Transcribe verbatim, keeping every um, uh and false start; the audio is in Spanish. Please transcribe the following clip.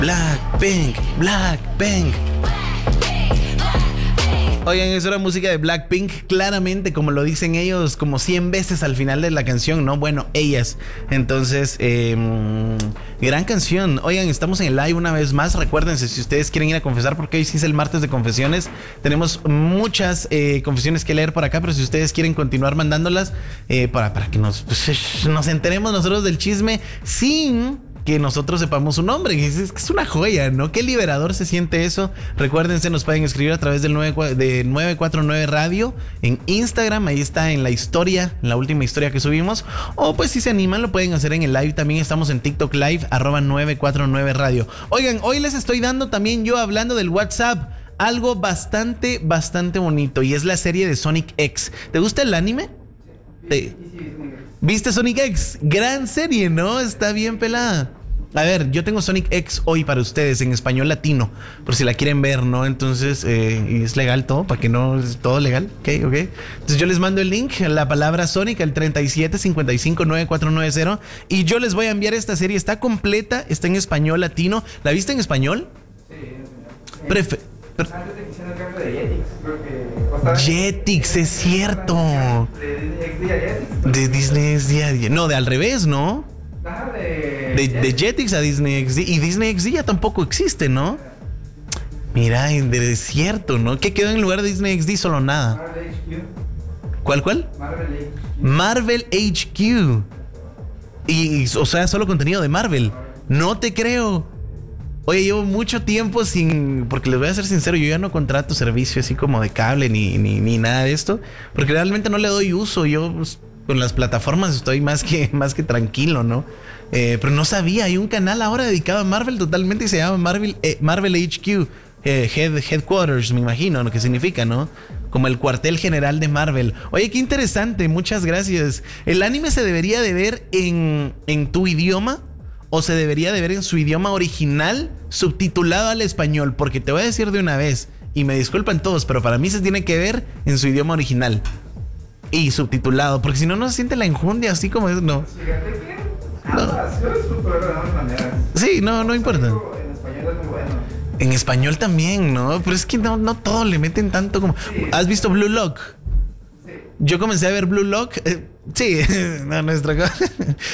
Blackpink, Blackpink. Oigan, eso era música de Blackpink, claramente, como lo dicen ellos, como cien veces al final de la canción, ¿no? Bueno, ellas. Entonces, eh, gran canción. Oigan, estamos en el live una vez más. Recuérdense, si ustedes quieren ir a confesar, porque hoy sí es el martes de confesiones. Tenemos muchas eh, confesiones que leer por acá, pero si ustedes quieren continuar mandándolas, eh, para, para que nos, pues, nos enteremos nosotros del chisme sin que nosotros sepamos su nombre. Es, es una joya, ¿no? Qué liberador se siente eso. Recuérdense, nos pueden escribir a través del nueve, de nueve cuatro nueve Radio en Instagram. Ahí está en la historia, en la última historia que subimos. O pues si se animan, lo pueden hacer en el live. También estamos en TikTok Live, arroba nueve cuatro nueve Radio. Oigan, hoy les estoy dando también yo, hablando del WhatsApp, algo bastante, bastante bonito. Y es la serie de Sonic X. ¿Te gusta el anime? ¿Te... ¿Viste Sonic X? Gran serie, ¿no? Está bien pelada. A ver, yo tengo Sonic X hoy para ustedes en español latino, por si la quieren ver, ¿no? Entonces, eh, es legal todo, para que no, es todo legal, ok, ok. Entonces yo les mando el link, la palabra Sonic al treinta y siete cincuenta y cinco nueve cuatro nueve cero y yo les voy a enviar esta serie. Está completa, está en español latino. ¿La viste en español? Sí, sí. Prefe Antes de que hicieran el cambio de Jetix, creo que... Jetix, es cierto. De Disney X D a Jetix. No, de al revés, ¿no? Ajá, de... De, de Jetix a Disney X D. Y Disney X D ya tampoco existe, ¿no? Mira, de cierto, ¿no? ¿Qué quedó en lugar de Disney X D? Solo nada. Marvel H Q. ¿Cuál, cuál? Marvel H Q. Marvel H Q. Y, o sea, solo contenido de Marvel. No te creo. Oye, llevo mucho tiempo sin... Porque les voy a ser sincero, yo ya no contrato servicio así como de cable ni, ni, ni nada de esto. Porque realmente no le doy uso. Yo pues, con las plataformas estoy más que, más que tranquilo, ¿no? Eh, pero no sabía, hay un canal ahora dedicado a Marvel totalmente y se llama Marvel, eh, Marvel H Q. Eh, head, headquarters, me imagino, lo que significa, ¿no? Como el cuartel general de Marvel. Oye, qué interesante, muchas gracias. ¿El anime se debería de ver en, en tu idioma? ¿O se debería de ver en su idioma original, subtitulado al español? Porque te voy a decir de una vez, y me disculpan todos, pero para mí se tiene que ver en su idioma original y subtitulado, porque si no, no se siente la enjundia así como es, no. Fíjate que ambas, yo disfruto de ambas maneras. Sí, no, no importa. En español es muy bueno. En español también, ¿no? Pero es que no, no todo le meten tanto como... Sí. ¿Has visto Blue Lock? Sí. Yo comencé a ver Blue Lock. Eh, sí, no, nuestra cosa.